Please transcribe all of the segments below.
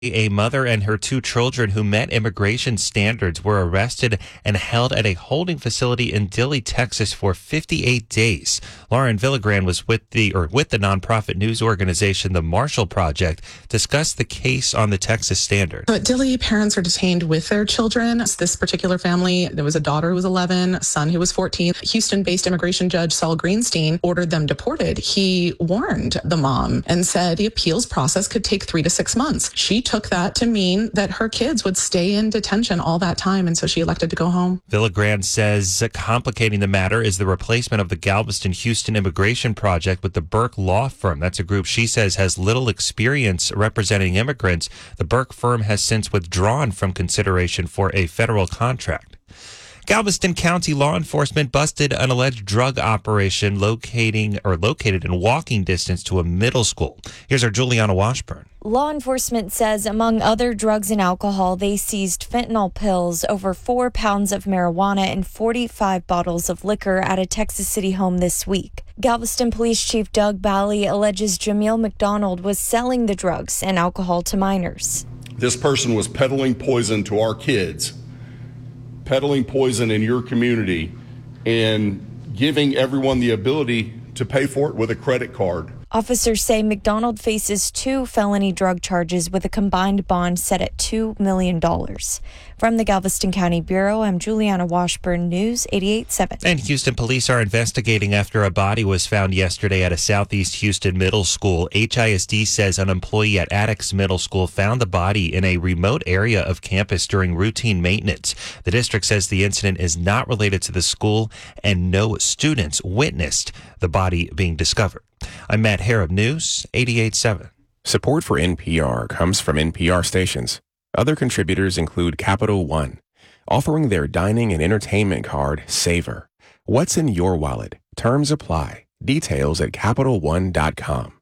A mother and her two children who met immigration standards were arrested and held at a holding facility in Dilley, Texas for 58 days. Lauren Villagran was with the nonprofit news organization, The Marshall Project, discussed the case on the Texas standard. So at Dilley, parents are detained with their children. This particular family, there was a daughter who was 11, a son who was 14. Houston-based immigration judge Saul Greenstein ordered them deported. He warned the mom and said the appeals process could take 3 to 6 months. She took that to mean that her kids would stay in detention all that time, and so she elected to go home. Villagran says complicating the matter is the replacement of the Galveston-Houston Immigration Project with the Burke Law Firm. That's a group she says has little experience representing immigrants. The Burke firm has since withdrawn from consideration for a federal contract. Galveston County law enforcement busted an alleged drug operation located in walking distance to a middle school. Here's our Juliana Washburn. Law enforcement says, among other drugs and alcohol, they seized fentanyl pills, over 4 pounds of marijuana, and 45 bottles of liquor at a Texas City home this week. Galveston Police Chief Doug Bally alleges Jamil McDonald was selling the drugs and alcohol to minors. This person was peddling poison to our kids, peddling poison in your community, and giving everyone the ability to pay for it with a credit card. Officers say McDonald faces 2 felony drug charges with a combined bond set at $2 million. From the Galveston County Bureau, I'm Juliana Washburn, News 88.7. And Houston police are investigating after a body was found yesterday at a Southeast Houston middle school. HISD says an employee at Attucks Middle School found the body in a remote area of campus during routine maintenance. The district says the incident is not related to the school and no students witnessed the body being discovered. I'm Matt Harrop, News 88.7. Support for NPR comes from NPR stations. Other contributors include Capital One, offering their dining and entertainment card, Savor. What's in your wallet? Terms apply. Details at CapitalOne.com.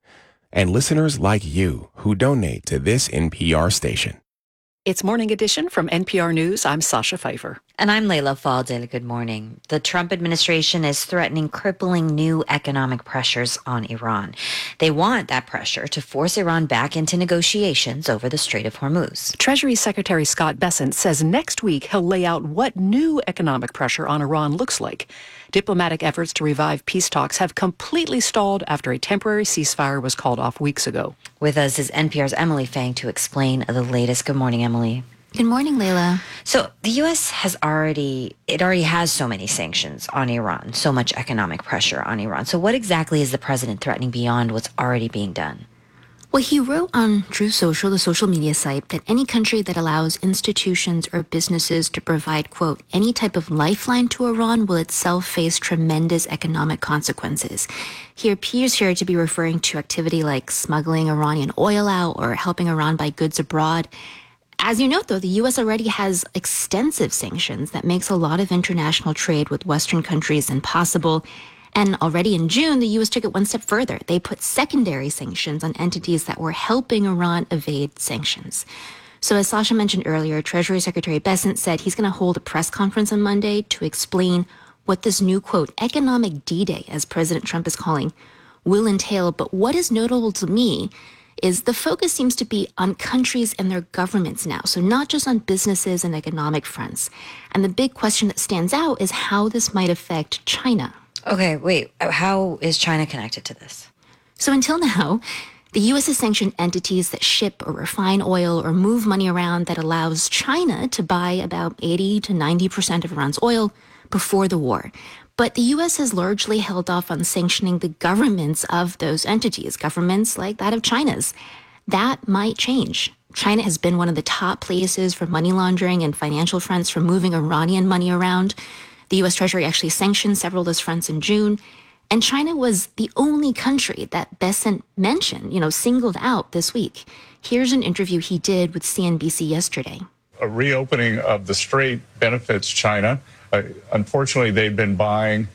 And listeners like you who donate to this NPR station. It's Morning Edition from NPR News. I'm Sasha Pfeiffer. And I'm Layla Faldil. Good morning. The Trump administration is threatening crippling new economic pressures on Iran. They want that pressure to force Iran back into negotiations over the Strait of Hormuz. Treasury Secretary Scott Bessent says next week he'll lay out what new economic pressure on Iran looks like. Diplomatic efforts to revive peace talks have completely stalled after a temporary ceasefire was called off weeks ago. With us is NPR's Emily Fang to explain the latest. Good morning, Emily. Good morning, Layla. So the U.S. already has so many sanctions on Iran, so much economic pressure on Iran. So what exactly is the president threatening beyond what's already being done? Well, he wrote on Truth Social, the social media site, that any country that allows institutions or businesses to provide, quote, any type of lifeline to Iran will itself face tremendous economic consequences. He appears here to be referring to activity like smuggling Iranian oil out or helping Iran buy goods abroad. As you note, though, the U.S. already has extensive sanctions that makes a lot of international trade with Western countries impossible. And already in June, the U.S. took it one step further. They put secondary sanctions on entities that were helping Iran evade sanctions. So as Sasha mentioned earlier, Treasury Secretary Bessent said he's going to hold a press conference on Monday to explain what this new, quote, economic D-Day, as President Trump is calling, will entail. But what is notable to me is the focus seems to be on countries and their governments now, so not just on businesses and economic fronts. And the big question that stands out is how this might affect China. Okay, wait, how is China connected to this? So until now, the U.S. has sanctioned entities that ship or refine oil or move money around that allows China to buy about 80 to 90% of Iran's oil before the war. But the U.S. has largely held off on sanctioning the governments of those entities, governments like that of China's. That might change. China has been one of the top places for money laundering and financial fronts for moving Iranian money around. The U.S. Treasury actually sanctioned several of those fronts in June. And China was the only country that Bessent mentioned, singled out this week. Here's an interview he did with CNBC yesterday. A reopening of the strait benefits China. Unfortunately, they've been buying,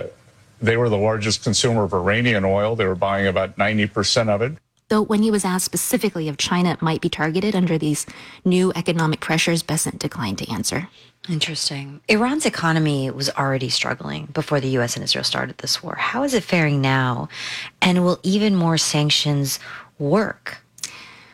they were the largest consumer of Iranian oil. They were buying about 90% of it. Though when he was asked specifically if China might be targeted under these new economic pressures, Bessent declined to answer. Interesting. Iran's economy was already struggling before the U.S. and Israel started this war. How is it faring now? And will even more sanctions work?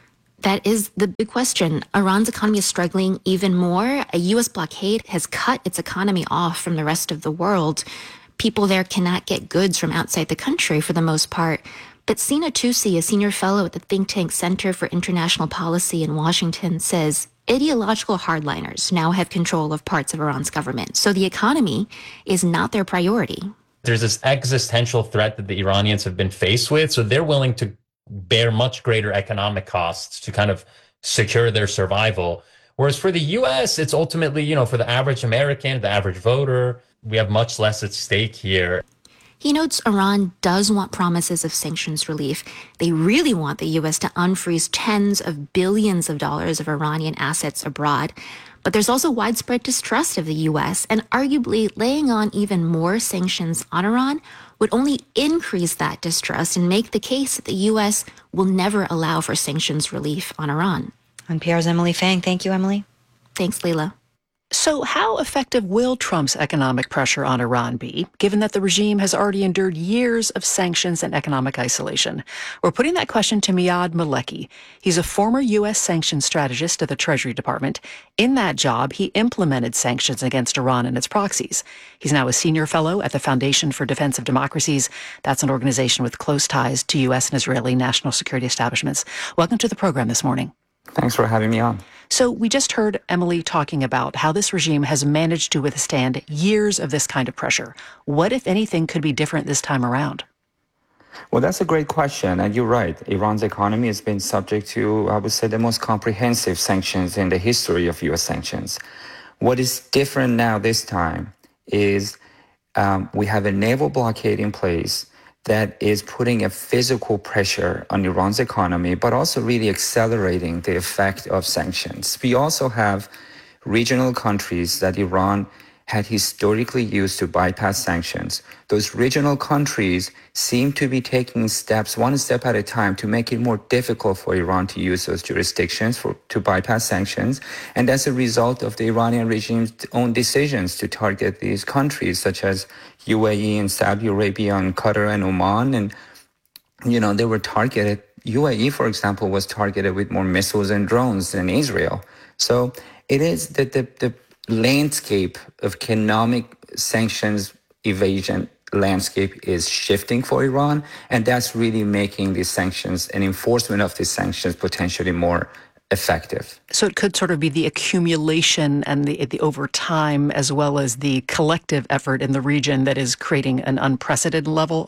That is the big question. Iran's economy is struggling even more. A U.S. blockade has cut its economy off from the rest of the world. People there cannot get goods from outside the country for the most part. But Sina Tusi, a senior fellow at the think tank Center for International Policy in Washington, says ideological hardliners now have control of parts of Iran's government. So the economy is not their priority. There's this existential threat that the Iranians have been faced with, so they're willing to bear much greater economic costs to kind of secure their survival. Whereas for the U.S., it's ultimately, for the average American, the average voter, we have much less at stake here. He notes Iran does want promises of sanctions relief. They really want the U.S. to unfreeze tens of billions of dollars of Iranian assets abroad. But there's also widespread distrust of the U.S., and arguably laying on even more sanctions on Iran would only increase that distrust and make the case that the U.S. will never allow for sanctions relief on Iran. NPR's Emily Fang. Thank you, Emily. Thanks, Leila. So how effective will Trump's economic pressure on Iran be, given that the regime has already endured years of sanctions and economic isolation? We're putting that question to Miyad Maleki. He's a former U.S. sanctions strategist at the Treasury Department. In that job, he implemented sanctions against Iran and its proxies. He's now a senior fellow at the Foundation for Defense of Democracies. That's an organization with close ties to U.S. and Israeli national security establishments. Welcome to the program this morning. Thanks for having me on. So we just heard Emily talking about how this regime has managed to withstand years of this kind of pressure. What, if anything, could be different this time around? Well, that's a great question. And you're right. Iran's economy has been subject to, I would say, the most comprehensive sanctions in the history of U.S. sanctions. What is different now this time is we have a naval blockade in place that is putting a physical pressure on Iran's economy, but also really accelerating the effect of sanctions. We also have regional countries that Iran had historically used to bypass sanctions. Those regional countries seem to be taking steps, one step at a time, to make it more difficult for Iran to use those jurisdictions to bypass sanctions. And that's a result of the Iranian regime's own decisions to target these countries, such as UAE and Saudi Arabia and Qatar and Oman. And, they were targeted. UAE, for example, was targeted with more missiles and drones than Israel. So it is that the landscape of economic sanctions evasion landscape is shifting for Iran, and that's really making these sanctions and enforcement of these sanctions potentially more effective. So it could sort of be the accumulation and the over time, as well as the collective effort in the region, that is creating an unprecedented level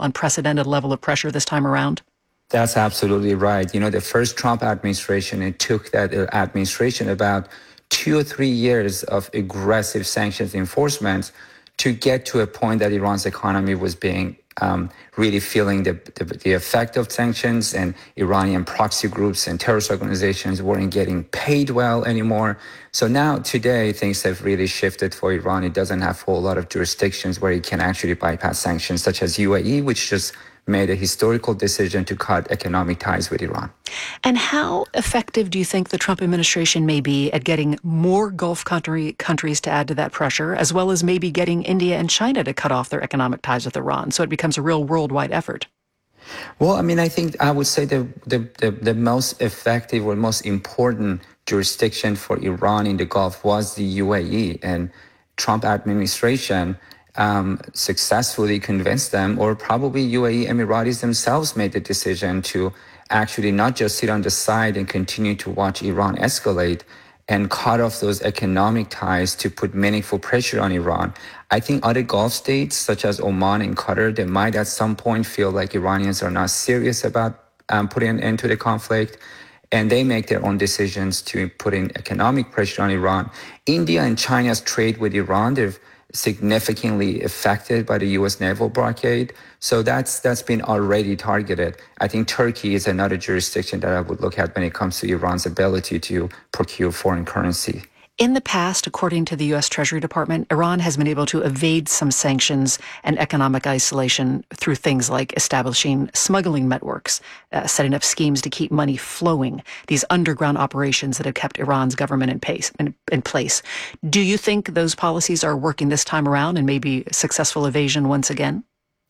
of pressure this time around? That's absolutely right. The first Trump administration, it took that administration about 2 or 3 years of aggressive sanctions enforcement to get to a point that Iran's economy was being really feeling the effect of sanctions, and Iranian proxy groups and terrorist organizations weren't getting paid well anymore. So now, today, things have really shifted for Iran. It doesn't have a whole lot of jurisdictions where it can actually bypass sanctions, such as UAE, which just made a historical decision to cut economic ties with Iran. And how effective do you think the Trump administration may be at getting more Gulf countries to add to that pressure, as well as maybe getting India and China to cut off their economic ties with Iran, so it becomes a real worldwide effort? Well, I would say the most effective or most important jurisdiction for Iran in the Gulf was the UAE, and Trump administration successfully convinced them, or probably UAE Emiratis themselves made the decision to actually not just sit on the side and continue to watch Iran escalate and cut off those economic ties to put meaningful pressure on Iran. I think other Gulf states, such as Oman and Qatar, they might at some point feel like Iranians are not serious about putting an end to the conflict, and they make their own decisions to put in economic pressure on Iran. India and China's trade with Iran, they've significantly affected by the U.S. naval blockade. So that's been already targeted. I think Turkey is another jurisdiction that I would look at when it comes to Iran's ability to procure foreign currency. In the past, according to the U.S. Treasury Department, Iran has been able to evade some sanctions and economic isolation through things like establishing smuggling networks, setting up schemes to keep money flowing, these underground operations that have kept Iran's government in place. Do you think those policies are working this time around and maybe successful evasion once again?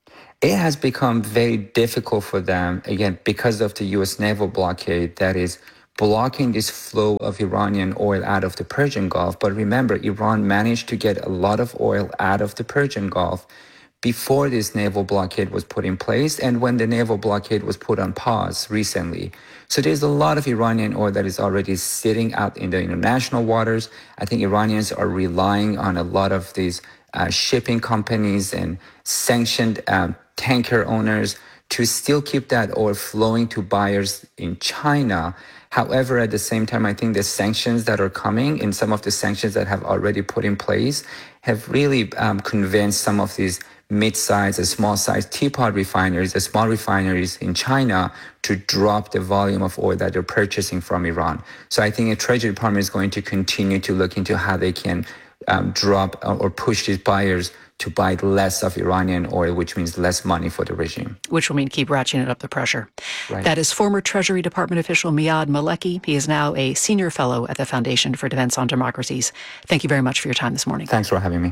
It has become very difficult for them, again, because of the U.S. naval blockade that is blocking this flow of Iranian oil out of the Persian Gulf. But remember, Iran managed to get a lot of oil out of the Persian Gulf before this naval blockade was put in place and when the naval blockade was put on pause recently. So there's a lot of Iranian oil that is already sitting out in the international waters. I think Iranians are relying on a lot of these shipping companies and sanctioned tanker owners to still keep that oil flowing to buyers in China. However, at the same time, I think the sanctions that are coming and some of the sanctions that have already put in place have really convinced some of these mid-sized and small-sized teapot refineries, the small refineries in China, to drop the volume of oil that they're purchasing from Iran. So I think the Treasury Department is going to continue to look into how they can drop or push these buyers to buy less of Iranian oil, which means less money for the regime. Which will mean keep ratcheting up the pressure. Right. That is former Treasury Department official Miad Maleki. He is now a senior fellow at the Foundation for Defense on Democracies. Thank you very much for your time this morning. Thanks for having me.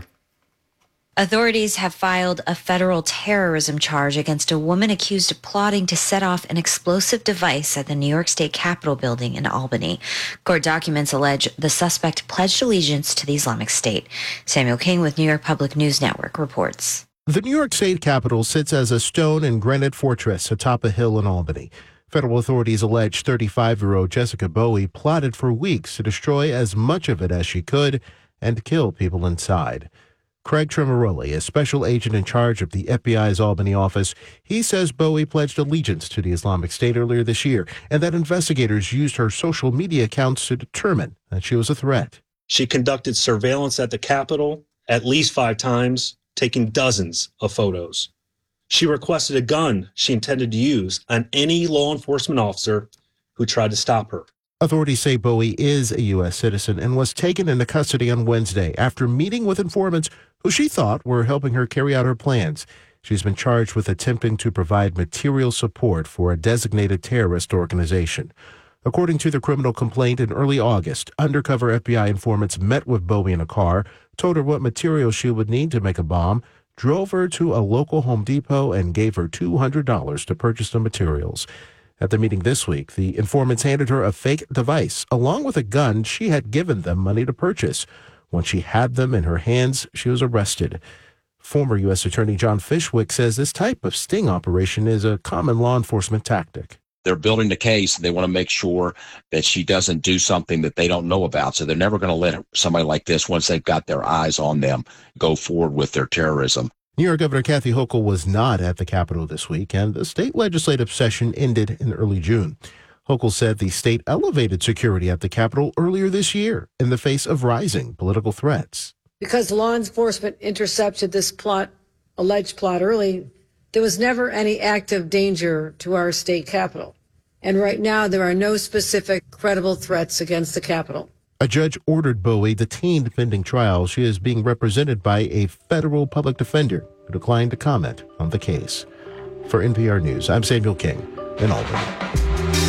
Authorities have filed a federal terrorism charge against a woman accused of plotting to set off an explosive device at the New York State Capitol building in Albany. Court documents allege the suspect pledged allegiance to the Islamic State. Samuel King with New York Public News Network reports. The New York State Capitol sits as a stone and granite fortress atop a hill in Albany. Federal authorities allege 35-year-old Jessica Bowie plotted for weeks to destroy as much of it as she could and kill people inside. Craig Tremaroli, a special agent in charge of the FBI's Albany office, he says Bowie pledged allegiance to the Islamic State earlier this year and that investigators used her social media accounts to determine that she was a threat. She conducted surveillance at the Capitol at least 5 times, taking dozens of photos. She requested a gun she intended to use on any law enforcement officer who tried to stop her. Authorities say Bowie is a U.S. citizen and was taken into custody on Wednesday after meeting with informants who she thought were helping her carry out her plans. She's been charged with attempting to provide material support for a designated terrorist organization. According to the criminal complaint, in early August, undercover FBI informants met with Bowie in a car, told her what material she would need to make a bomb, drove her to a local Home Depot, and gave her $200 to purchase the materials. At the meeting this week, the informants handed her a fake device, along with a gun she had given them money to purchase. Once she had them in her hands, she was arrested. Former U.S. Attorney John Fishwick says this type of sting operation is a common law enforcement tactic. They're building the case, and they want to make sure that she doesn't do something that they don't know about. So they're never going to let somebody like this, once they've got their eyes on them, go forward with their terrorism. New York Governor Kathy Hochul was not at the Capitol this week, and the state legislative session ended in early June. Hochul said the state elevated security at the Capitol earlier this year in the face of rising political threats. Because law enforcement intercepted this alleged plot early, there was never any active danger to our state Capitol. And right now, there are no specific credible threats against the Capitol. A judge ordered Bowie detained pending trial. She is being represented by a federal public defender who declined to comment on the case. For NPR News, I'm Samuel King in Albany.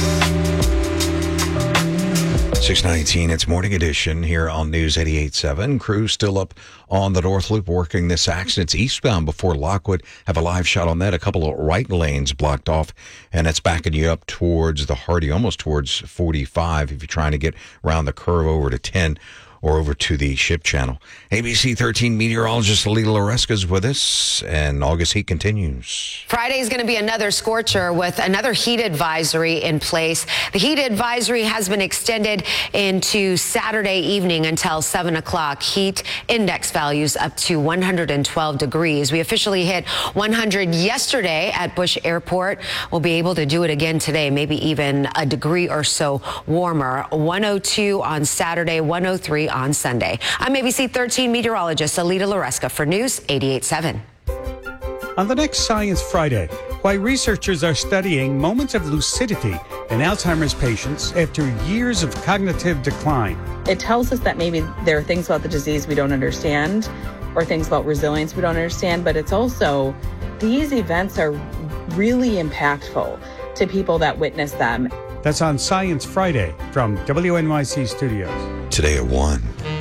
6:19, it's Morning Edition here on News 88.7. Crews still up on the North Loop working this accident. It's eastbound before Lockwood. Have a live shot on that. A couple of right lanes blocked off, and it's backing you up towards the Hardy, almost towards 45 if you're trying to get around the curve over to 10 or over to the Ship Channel. ABC 13 meteorologist Alita Loreska is with us, and August heat continues. Friday is going to be another scorcher with another heat advisory in place. The heat advisory has been extended into Saturday evening until 7 o'clock. Heat index values up to 112 degrees. We officially hit 100 yesterday at Bush Airport. We'll be able to do it again today, maybe even a degree or so warmer. 102 on Saturday, 103 on Sunday. I'm ABC 13 meteorologist Alita Loreska for News 88.7. On the next Science Friday, why researchers are studying moments of lucidity in Alzheimer's patients after years of cognitive decline. It tells us that maybe there are things about the disease we don't understand or things about resilience we don't understand, but it's also these events are really impactful to people that witness them. That's on Science Friday from WNYC Studios. Today at 1.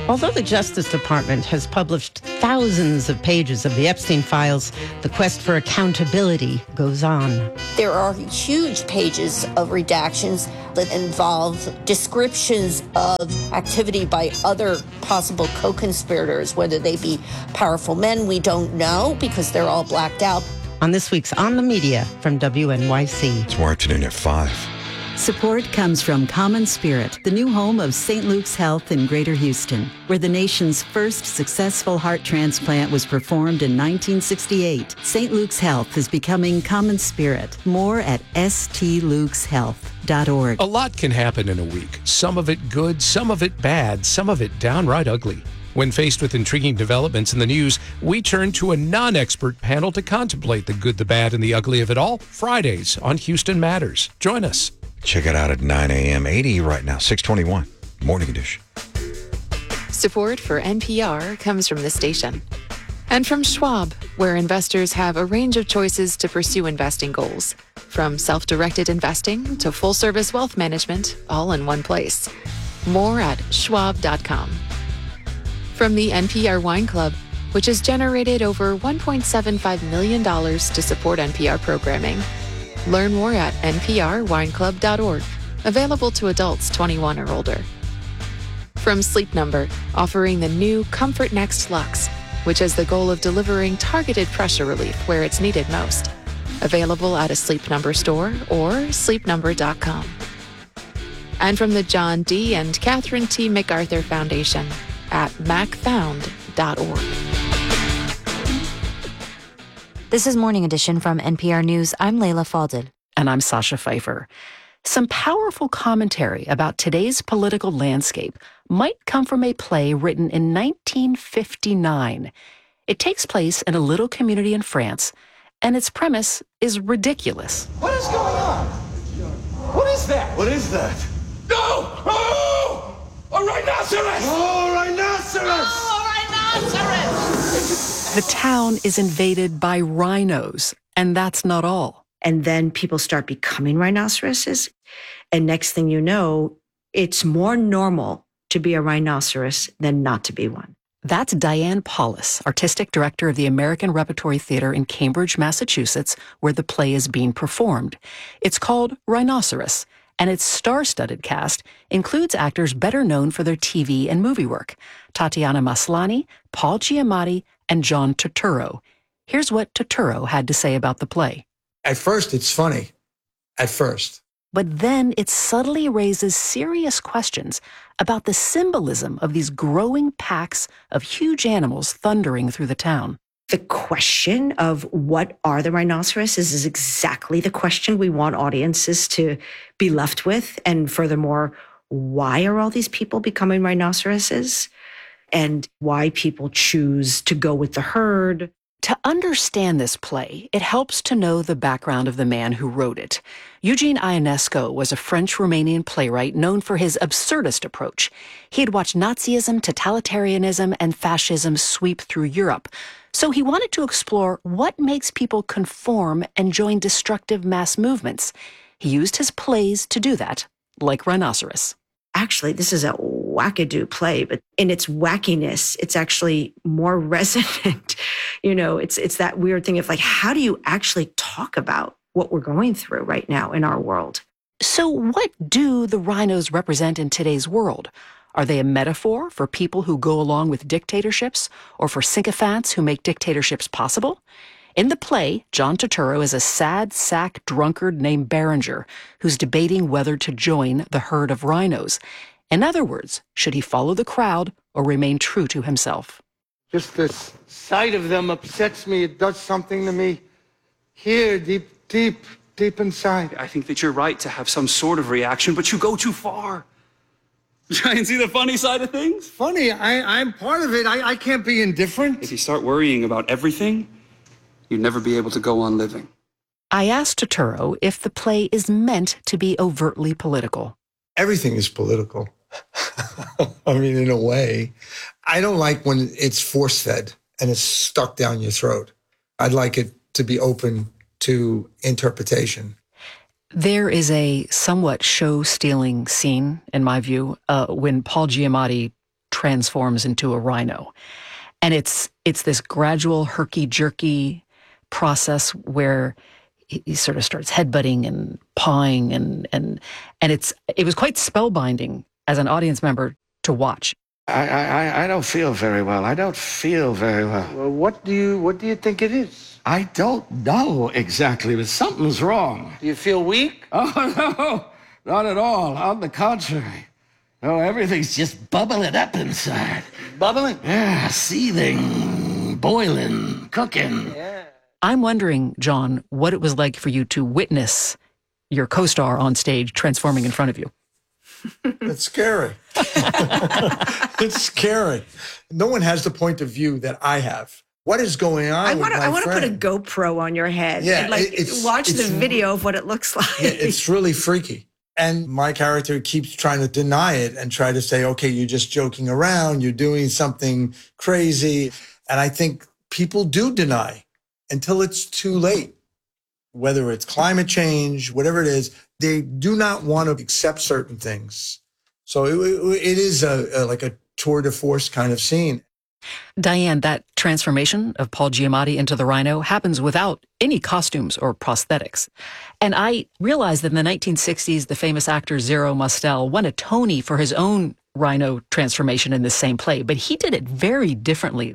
Although the Justice Department has published thousands of pages of the Epstein files, the quest for accountability goes on. There are huge pages of redactions that involve descriptions of activity by other possible co-conspirators, whether they be powerful men. We don't know because they're all blacked out. On this week's On the Media from WNYC. It's more afternoon at 5. Support comes from Common Spirit, the new home of St. Luke's Health in Greater Houston, where the nation's first successful heart transplant was performed in 1968. St. Luke's Health is becoming Common Spirit. More at stlukeshealth.org. A lot can happen in a week. Some of it good, some of it bad, some of it downright ugly. When faced with intriguing developments in the news, we turn to a non-expert panel to contemplate the good, the bad, and the ugly of it all. Fridays on Houston Matters. Join us. Check it out at 9 a.m. 80 right now, 621, Morning Edition. Support for NPR comes from the station. And from Schwab, where investors have a range of choices to pursue investing goals. From self-directed investing to full-service wealth management, all in one place. More at schwab.com. From the NPR Wine Club, which has generated over $1.75 million to support NPR programming. Learn more at nprwineclub.org. Available to adults 21 or older. From Sleep Number, offering the new Comfort Next Luxe, which has the goal of delivering targeted pressure relief where it's needed most. Available at a Sleep Number store or sleepnumber.com. And from the John D. and Catherine T. MacArthur Foundation at macfound.org. This is Morning Edition from NPR News. I'm Layla Fadel. And I'm Sasha Pfeiffer. Some powerful commentary about today's political landscape might come from a play written in 1959. It takes place in a little community in France, and its premise is ridiculous. What is going on? What is that? What is that? No! Oh! A rhinoceros! Oh, rhinoceros! Oh, rhinoceros! The town is invaded by rhinos, and that's not all. And then people start becoming rhinoceroses. And next thing you know, it's more normal to be a rhinoceros than not to be one. That's Diane Paulus, artistic director of the American Repertory Theater in Cambridge, Massachusetts, where the play is being performed. It's called Rhinoceros, and its star-studded cast includes actors better known for their TV and movie work: Tatiana Maslany, Paul Giamatti, and John Turturro. Here's what Turturro had to say about the play. At first, it's funny. At first. But then it subtly raises serious questions about the symbolism of these growing packs of huge animals thundering through the town. The question of what are the rhinoceroses is exactly the question we want audiences to be left with. And furthermore, why are all these people becoming rhinoceroses? And why people choose to go with the herd. To understand this play, it helps to know the background of the man who wrote it. Eugene Ionesco was a French-Romanian playwright known for his absurdist approach. He had watched Nazism, totalitarianism, and fascism sweep through Europe. So he wanted to explore what makes people conform and join destructive mass movements. He used his plays to do that, like Rhinoceros. Actually, this is a wackadoo play, but in its wackiness, it's actually more resonant. You know, it's that weird thing of like, how do you actually talk about what we're going through right now in our world? So what do the rhinos represent in today's world? Are they a metaphor for people who go along with dictatorships or for sycophants who make dictatorships possible? In the play, John Turturro is a sad sack drunkard named Berenger who's debating whether to join the herd of rhinos. In other words, should he follow the crowd or remain true to himself? Just the sight of them upsets me. It does something to me here, deep inside. I think that you're right to have some sort of reaction, but you go too far. Try and see the funny side of things. Funny, I'm part of it. I can't be indifferent. If you start worrying about everything, you'd never be able to go on living. I asked Turturro if the play is meant to be overtly political. Everything is political. I mean, in a way. I don't like when it's force-fed and it's stuck down your throat. I'd like it to be open to interpretation. There is a somewhat show-stealing scene, in my view, when Paul Giamatti transforms into a rhino. And it's this gradual herky-jerky process where he sort of starts headbutting and pawing and it was quite spellbinding as an audience member to watch. I don't feel very well. I don't feel very well. Well, what do you think it is? I don't know exactly, but something's wrong. Do you feel weak? Oh, no, not at all. On the contrary. No, everything's just bubbling up inside. Bubbling? Yeah, seething, boiling, cooking. Yeah. I'm wondering, John, what it was like for you to witness your co-star on stage transforming in front of you. It's scary. It's scary. No one has the point of view that I have. What is going on? I want to put a GoPro on your head and watch the video of what it looks like. Yeah, it's really freaky. And my character keeps trying to deny it and try to say, okay, you're just joking around. You're doing something crazy. And I think people do deny until it's too late. Whether it's climate change, whatever it is, they do not want to accept certain things. So it is like a tour de force kind of scene. Diane, that transformation of Paul Giamatti into the rhino happens without any costumes or prosthetics. And I realized that in the 1960s, the famous actor Zero Mostel won a Tony for his own rhino transformation in this same play, but he did it very differently.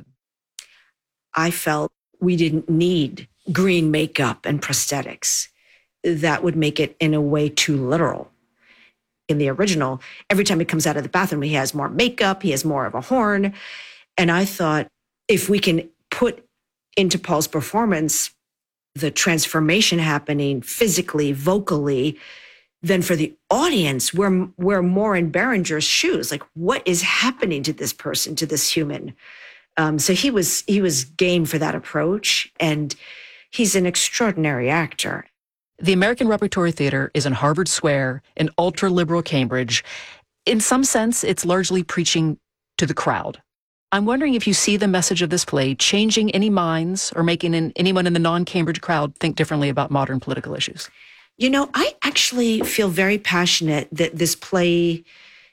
I felt we didn't need green makeup and prosthetics. That would make it, in a way, too literal. In the original, every time he comes out of the bathroom, he has more makeup, he has more of a horn. And I thought, if we can put into Paul's performance the transformation happening physically, vocally, then for the audience, we're more in Berenger's shoes. Like, what is happening to this person, to this human? So he was game for that approach, and he's an extraordinary actor. The American Repertory Theater is in Harvard Square in ultra-liberal Cambridge. In some sense, it's largely preaching to the crowd. I'm wondering if you see the message of this play changing any minds or making anyone in the non-Cambridge crowd think differently about modern political issues. You know, I actually feel very passionate that this play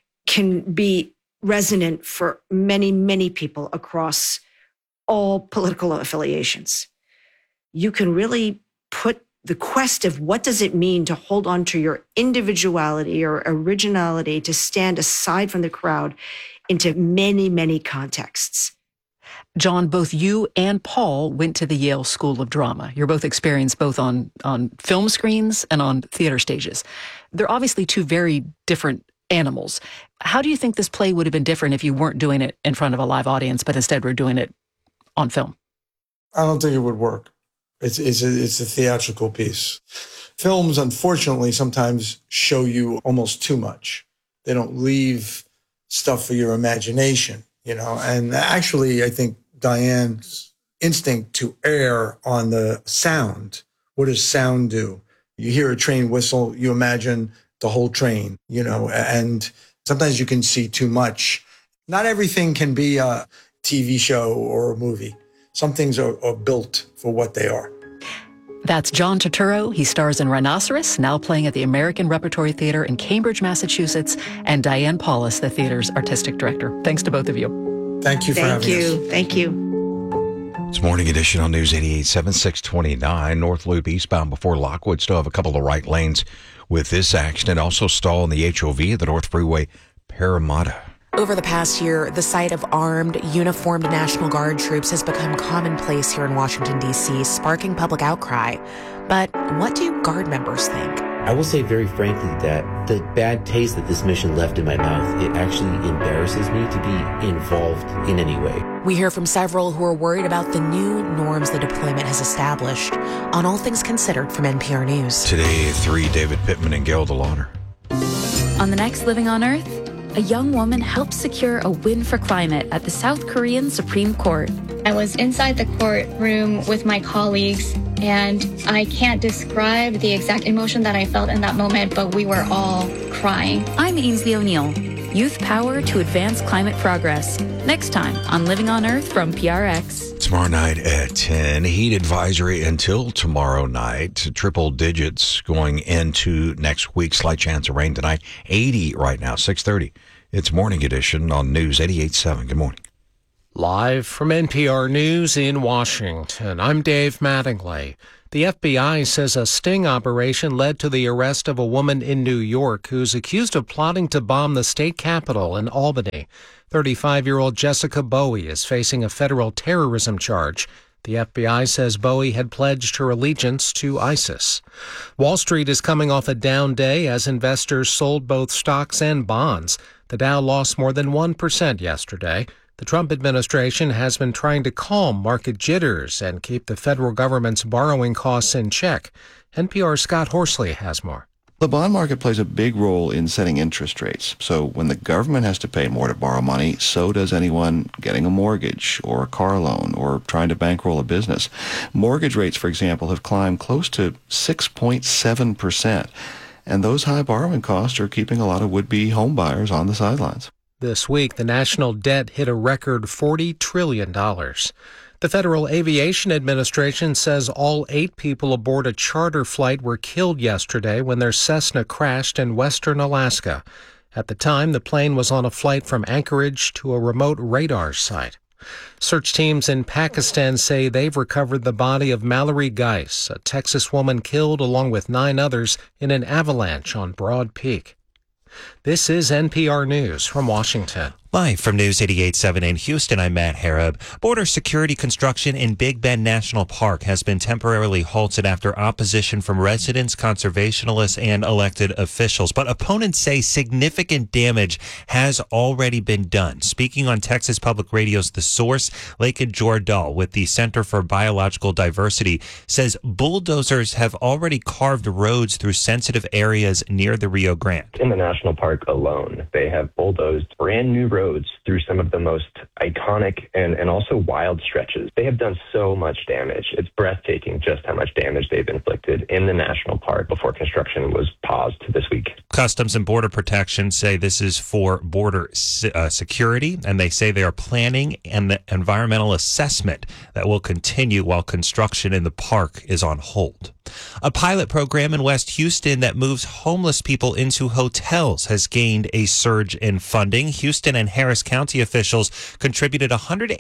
can be resonant for many, many people across all political affiliations. You can really put the quest of what does it mean to hold on to your individuality or originality, to stand aside from the crowd, into many, many contexts. John, both you and Paul went to the Yale School of Drama. You're both experienced both on film screens and on theater stages. They're obviously two very different animals. How do you think this play would have been different if you weren't doing it in front of a live audience, but instead were doing it on film? I don't think it would work. It's a theatrical piece. Films, unfortunately, sometimes show you almost too much. They don't leave stuff for your imagination, you know. And actually, I think Diane's instinct to err on the sound. What does sound do? You hear a train whistle, you imagine the whole train, you know, and sometimes you can see too much. Not everything can be a TV show or a movie. Some things are built for what they are. That's John Turturro. He stars in Rhinoceros, now playing at the American Repertory Theater in Cambridge, Massachusetts, and Diane Paulus, the theater's artistic director. Thanks to both of you. Thank you for having us. Thank you. It's Morning Edition on News 88.7, 629. North Loop eastbound before Lockwood. Still have a couple of right lanes with this accident. Also stall in the HOV at the North Freeway, Parramatta. Over the past year, the sight of armed, uniformed National Guard troops has become commonplace here in Washington, D.C., sparking public outcry. But what do Guard members think? I will say very frankly that the bad taste that this mission left in my mouth, it actually embarrasses me to be involved in any way. We hear from several who are worried about the new norms the deployment has established. On All Things Considered from NPR News. Today, 3, David Pittman and Gail DeLauder. On the next Living on Earth, a young woman helped secure a win for climate at the South Korean Supreme Court. I was inside the courtroom with my colleagues, and I can't describe the exact emotion that I felt in that moment, but we were all crying. I'm Ainsley O'Neill. Youth power to advance climate progress. Next time on Living on Earth from PRX. Tomorrow night at 10, heat advisory until tomorrow night. Triple digits going into next week. Slight chance of rain tonight. 80 right now, 6:30 It's Morning Edition on News 88.7. Good morning. Live from NPR News in Washington, I'm Dave Mattingly. The FBI says a sting operation led to the arrest of a woman in New York who's accused of plotting to bomb the state capitol in Albany. 35-year-old Jessica Bowie is facing a federal terrorism charge. The FBI says Bowie had pledged her allegiance to ISIS. Wall Street is coming off a down day as investors sold both stocks and bonds. The Dow lost more than 1% yesterday. The Trump administration has been trying to calm market jitters and keep the federal government's borrowing costs in check. NPR's Scott Horsley has more. The bond market plays a big role in setting interest rates. So when the government has to pay more to borrow money, so does anyone getting a mortgage or a car loan or trying to bankroll a business. Mortgage rates, for example, have climbed close to 6.7%. And those high borrowing costs are keeping a lot of would-be home buyers on the sidelines. This week, the national debt hit a record $40 trillion. The Federal Aviation Administration says all 8 people aboard a charter flight were killed yesterday when their Cessna crashed in western Alaska. At the time, the plane was on a flight from Anchorage to a remote radar site. Search teams in Pakistan say they've recovered the body of Mallory Geis, a Texas woman killed along with 9 others in an avalanche on Broad Peak. This is NPR News from Washington. Live from News 88.7 in Houston, I'm Matt Harab. Border security construction in Big Bend National Park has been temporarily halted after opposition from residents, conservationists, and elected officials. But opponents say significant damage has already been done. Speaking on Texas Public Radio's The Source, Lakin Jordal with the Center for Biological Diversity says bulldozers have already carved roads through sensitive areas near the Rio Grande. In the national park alone, they have bulldozed brand new roads through some of the most iconic and also wild stretches. They have done so much damage. It's breathtaking just how much damage they've inflicted in the national park before construction was paused this week. Customs and Border Protection say this is for border security, and they say they are planning an environmental assessment that will continue while construction in the park is on hold. A pilot program in West Houston that moves homeless people into hotels has gained a surge in funding. Houston and Harris County officials contributed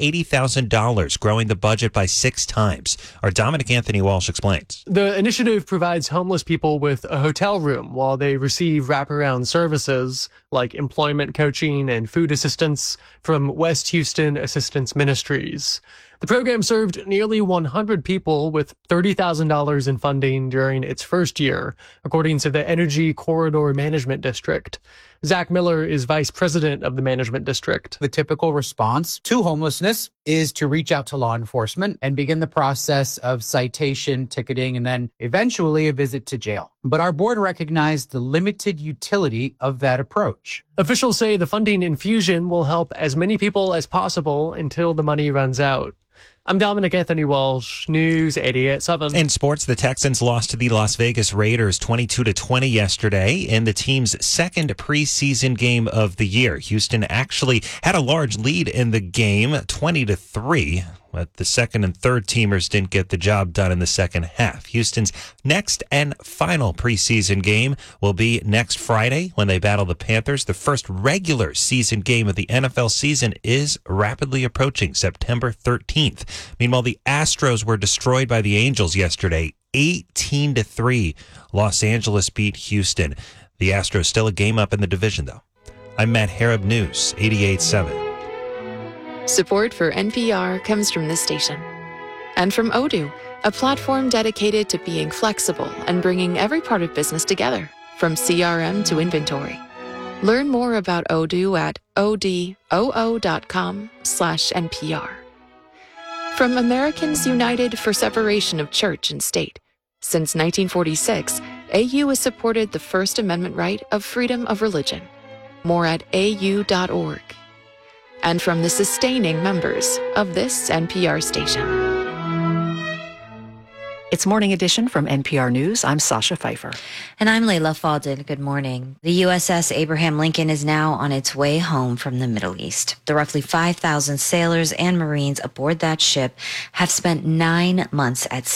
$180,000, growing the budget by 6 times. Our Dominic Anthony Walsh explains. The initiative provides homeless people with a hotel room while they receive wraparound services like employment coaching and food assistance from West Houston Assistance Ministries. The program served nearly 100 people with $30,000 in funding during its first year, according to the Energy Corridor Management District. Zach Miller is vice president of the management district. The typical response to homelessness is to reach out to law enforcement and begin the process of citation, ticketing, and then eventually a visit to jail. But our board recognized the limited utility of that approach. Officials say the funding infusion will help as many people as possible until the money runs out. I'm Dominic Anthony Walsh, News 88.7. In sports, the Texans lost to the Las Vegas Raiders 22-20 yesterday in the team's second preseason game of the year. Houston actually had a large lead in the game, 20-3. But the second and third teamers didn't get the job done in the second half. Houston's next and final preseason game will be next Friday when they battle the Panthers. The first regular season game of the NFL season is rapidly approaching, September 13th. Meanwhile, the Astros were destroyed by the Angels yesterday, 18-3. Los Angeles beat Houston. The Astros still a game up in the division, though. I'm Matt Harab, News 88.7. Support for NPR comes from this station. And from Odoo, a platform dedicated to being flexible and bringing every part of business together, from CRM to inventory. Learn more about Odoo at odoo.com/NPR. From Americans United for Separation of Church and State. Since 1946, AU has supported the First Amendment right of freedom of religion. More at au.org. And from the sustaining members of this NPR station. It's Morning Edition from NPR News. I'm Sasha Pfeiffer. And I'm Layla Fadel. Good morning. The USS Abraham Lincoln is now on its way home from the Middle East. The roughly 5,000 sailors and Marines aboard that ship have spent 9 months at sea,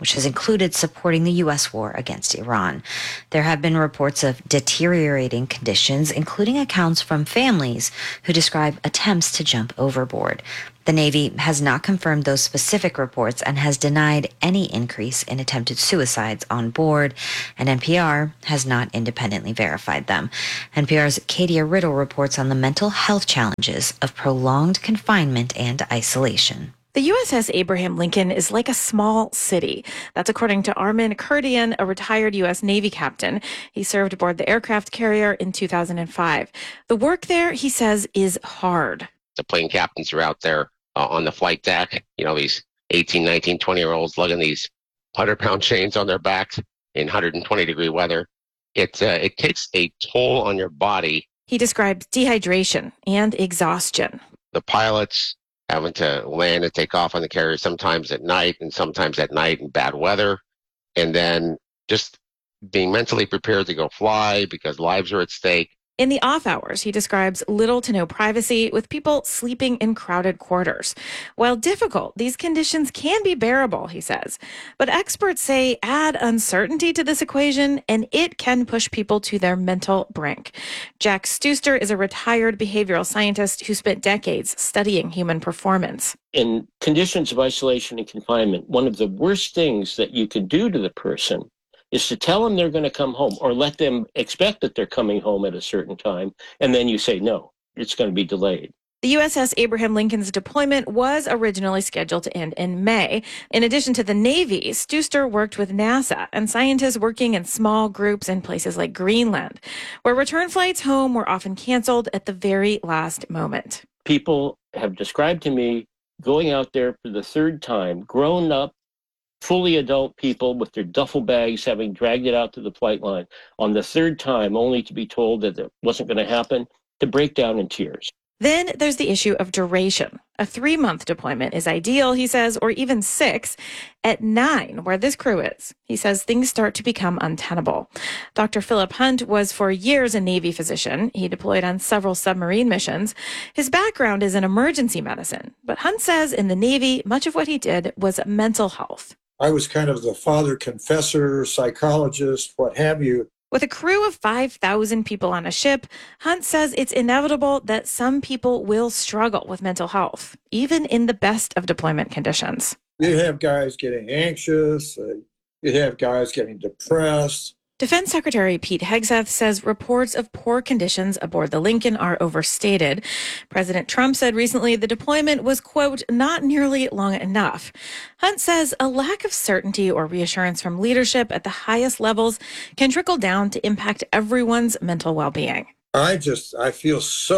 which has included supporting the U.S. war against Iran. There have been reports of deteriorating conditions, including accounts from families who describe attempts to jump overboard. The Navy has not confirmed those specific reports and has denied any increase in attempted suicides on board, and NPR has not independently verified them. NPR's Katia Riddle reports on the mental health challenges of prolonged confinement and isolation. The USS Abraham Lincoln is like a small city. That's according to Armin Kurdian, a retired U.S. Navy captain. He served aboard the aircraft carrier in 2005. The work there, he says, is hard. The plane captains are out there on the flight deck, these 18, 19, 20-year-olds lugging these 100-pound chains on their backs in 120-degree weather. It takes a toll on your body. He described dehydration and exhaustion. The pilots having to land and take off on the carrier sometimes at night and sometimes at night in bad weather, and then just being mentally prepared to go fly because lives are at stake. In the off hours, he describes little to no privacy, with people sleeping in crowded quarters. While difficult, these conditions can be bearable, he says. But experts say add uncertainty to this equation, and it can push people to their mental brink. Jack Stuster is a retired behavioral scientist who spent decades studying human performance. In conditions of isolation and confinement, one of the worst things that you could do to the person is to tell them they're going to come home, or let them expect that they're coming home at a certain time, and then you say, no, it's going to be delayed. The USS Abraham Lincoln's deployment was originally scheduled to end in May. In addition to the Navy, Stuster worked with NASA and scientists working in small groups in places like Greenland, where return flights home were often canceled at the very last moment. People have described to me going out there for the third time, grown up, fully adult people with their duffel bags having dragged it out to the flight line on the third time, only to be told that it wasn't going to happen, to break down in tears. Then there's the issue of duration. A 3-month deployment is ideal, he says, or even 6. At 9, where this crew is, he says things start to become untenable. Dr. Philip Hunt was for years a Navy physician. He deployed on several submarine missions. His background is in emergency medicine, but Hunt says in the Navy, much of what he did was mental health. I was kind of the father confessor, psychologist, what have you. With a crew of 5,000 people on a ship, Hunt says it's inevitable that some people will struggle with mental health, even in the best of deployment conditions. You have guys getting anxious. You have guys getting depressed. Defense Secretary Pete Hegseth says reports of poor conditions aboard the Lincoln are overstated. President Trump said recently the deployment was, quote, not nearly long enough. Hunt says a lack of certainty or reassurance from leadership at the highest levels can trickle down to impact everyone's mental well-being. I feel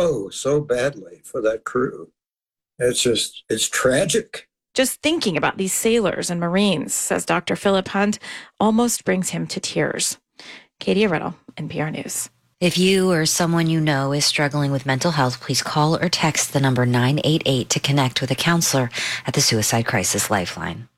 so badly for that crew. It's tragic. Just thinking about these sailors and Marines, says Dr. Philip Hunt, almost brings him to tears. Katia Riddle, NPR News. If you or someone you know is struggling with mental health, please call or text the number 988 to connect with a counselor at the Suicide Crisis Lifeline.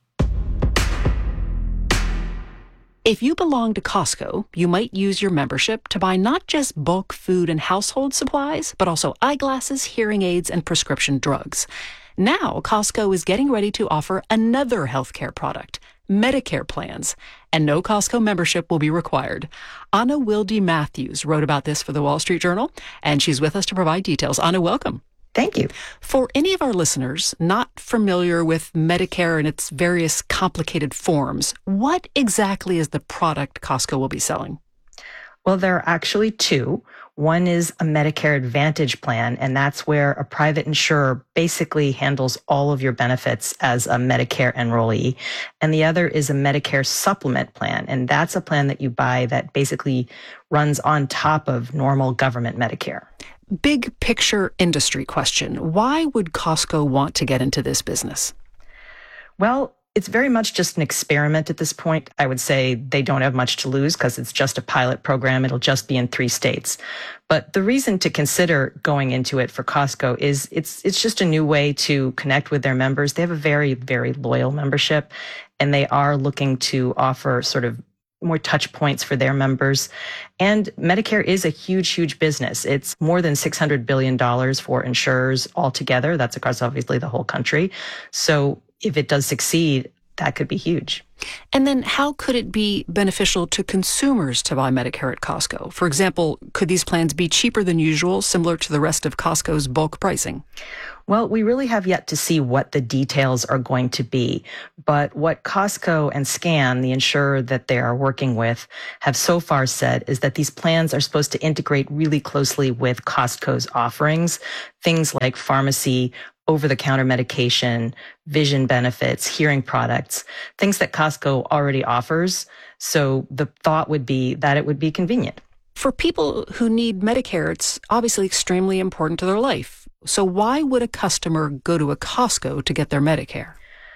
If you belong to Costco, you might use your membership to buy not just bulk food and household supplies, but also eyeglasses, hearing aids, and prescription drugs. Now, Costco is getting ready to offer another healthcare product, Medicare plans, and no Costco membership will be required. Anna Wilde Matthews wrote about this for the Wall Street Journal, and she's with us to provide details. Anna, welcome. Thank you. For any of our listeners not familiar with Medicare and its various complicated forms, what exactly is the product Costco will be selling? Well, there are actually two. One is a Medicare Advantage plan, and that's where a private insurer basically handles all of your benefits as a Medicare enrollee. And the other is a Medicare Supplement plan, and that's a plan that you buy that basically runs on top of normal government Medicare. Big picture industry question. Why would Costco want to get into this business? Well, it's very much just an experiment at this point. I would say they don't have much to lose because it's just a pilot program. It'll just be in 3 states. But the reason to consider going into it for Costco is it's just a new way to connect with their members. They have a very, very loyal membership, and they are looking to offer sort of more touch points for their members. And Medicare is a huge, huge business. It's more than $600 billion for insurers altogether. That's across obviously the whole country. So if it does succeed, that could be huge. And then how could it be beneficial to consumers to buy Medicare at Costco? For example, could these plans be cheaper than usual, similar to the rest of Costco's bulk pricing? Well, we really have yet to see what the details are going to be. But what Costco and SCAN, the insurer that they are working with, have so far said is that these plans are supposed to integrate really closely with Costco's offerings, things like pharmacy, over-the-counter medication, vision benefits, hearing products, things that Costco already offers. So the thought would be that it would be convenient. For people who need Medicare, it's obviously extremely important to their life. So why would a customer go to a Costco to get their Medicare?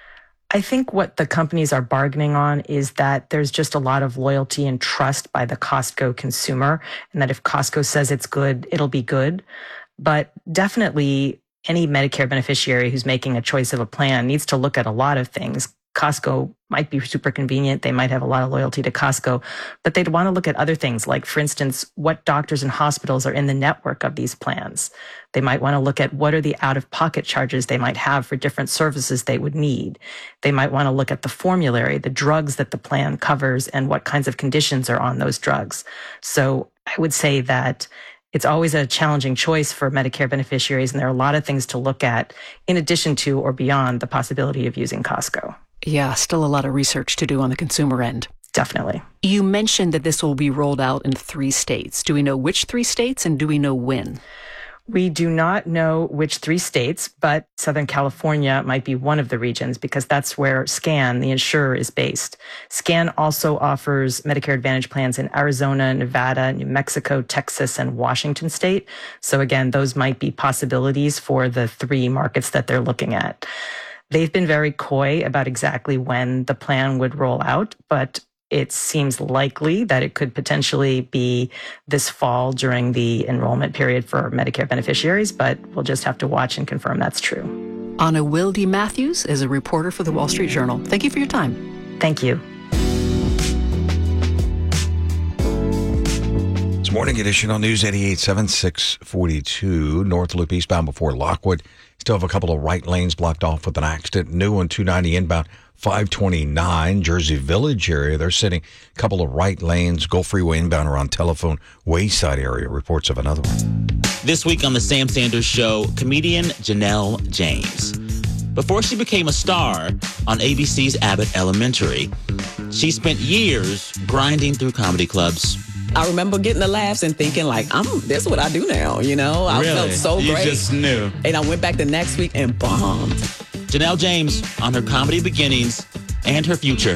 I think what the companies are bargaining on is that there's just a lot of loyalty and trust by the Costco consumer, and that if Costco says it's good, it'll be good. But definitely any Medicare beneficiary who's making a choice of a plan needs to look at a lot of things. Costco might be super convenient. They might have a lot of loyalty to Costco, but they'd want to look at other things, like, for instance, what doctors and hospitals are in the network of these plans. They might want to look at what are the out-of-pocket charges they might have for different services they would need. They might want to look at the formulary, the drugs that the plan covers, and what kinds of conditions are on those drugs. So I would say that it's always a challenging choice for Medicare beneficiaries, and there are a lot of things to look at in addition to or beyond the possibility of using Costco. Yeah, still a lot of research to do on the consumer end. Definitely. You mentioned that this will be rolled out in 3 states. Do we know which 3 states, and do we know when? We do not know which 3 states, but Southern California might be one of the regions because that's where SCAN, the insurer, is based. SCAN also offers Medicare Advantage plans in Arizona, Nevada, New Mexico, Texas, and Washington state. So again, those might be possibilities for the 3 markets that they're looking at. They've been very coy about exactly when the plan would roll out, but it seems likely that it could potentially be this fall during the enrollment period for Medicare beneficiaries, but we'll just have to watch and confirm that's true. Anna Wilde Matthews is a reporter for the Wall Street Journal. Thank you for your time. Thank you. It's Morning Edition on News 88.7, 642 North Loop eastbound before Lockwood. Still have a couple of right lanes blocked off with an accident. New on 290 inbound 529 Jersey Village area. They're sitting a couple of right lanes. Gulf Freeway inbound around Telephone Wayside area. Reports of another one. This week on The Sam Sanders Show, comedian Janelle James. Before she became a star on ABC's Abbott Elementary, she spent years grinding through comedy clubs. I remember getting the laughs and thinking, like, this is what I do now, you know? I felt so great. You just knew. And I went back the next week and bombed. Janelle James on her comedy beginnings and her future.